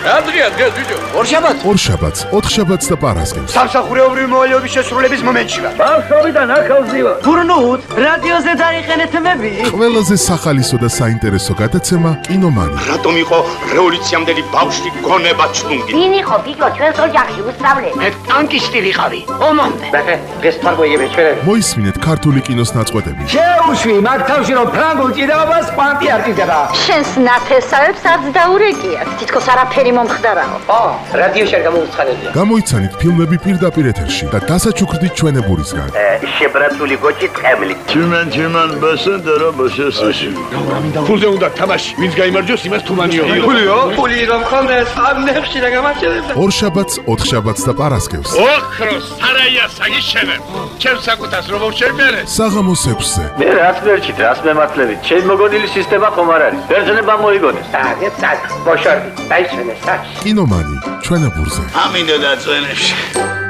რა დღეა დღეს ბიჭო? ორშაბათს, ოთხშაბათს და პარასკევს. სამსახურეობრივი მოვალეობის შესრულების მომენტში ვარ. ბავშვობიდან ახალზი ვარ. გურნუთ, რადიოზე დაიყენეთ მები. ყველაზე სახალისო და საინტერესო გადაცემა კინომანი. რატომ იყო რევოლუციამდელი ბავშვი გონება ჩლუნგი? ვინ იყო ბიჭო ჩვენს ოჯახში უსწავლე? მე ტანკისტი ვიყავი. ომამდე. დღეს თარგმნიები ჩვენ. მოისმინეთ ქართული კინოს ნაწყვეტები. შეუშვი მაგ თავში რომ ფრანგულ ჭიდაობას პანტი არ ჭიდდება. შენს ნათესავებს არც დაურეკიათ. თითქოს არაფერი მომხდარაო. რადიოში არ გამოვცხადებია. გამოიცანით ფილმები პირდაპირ ეთერში და დასაჩუქრდით ჩვენებურისგან. შებრაცული გოჭი ტყემლი. Чиман басендера басесაში. ფულზე უნდა თამაში. ვინც გაიმარჯვოს, იმას თუმანიო. ფულიო? ფული რომ ხონდეს, ამ ნებში რა გამარჯვებდა. ორშაბათს, ოთხშაბათს და პარასკევს. ოქროს სარაია საგიშენებ. ჩემს საკუთას რომ შევმერე. საღამოს 6-ზე. მე რაც მერჩით, რას მემართლებით. ჩემ მოგონილი სისტემა ხომ არ არის. ბერძნება მოიგონეს. ბოშორდი, დაიშვენეს საჩ. კინომანი ჩვენებურზე. ამინდა დაწვენებში.